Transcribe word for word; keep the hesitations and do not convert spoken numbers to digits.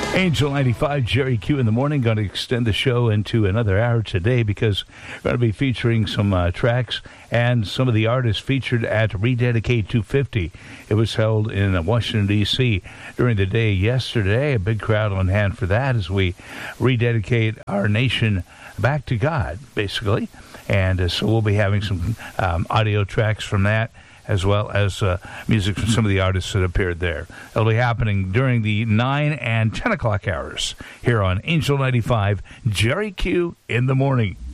Angel ninety-five, Jerry Q in the morning. Going to extend the show into another hour today because we're going to be featuring some uh, tracks and some of the artists featured at Rededicate two fifty. It was held in Washington, D C during the day yesterday. A big crowd on hand for that as we rededicate our nation back to God, basically. And uh, so we'll be having some um, audio tracks from that, as well as uh, music from some of the artists that appeared there. It'll be happening during the nine and ten o'clock hours here on Angel ninety-five, Jerry Q in the morning.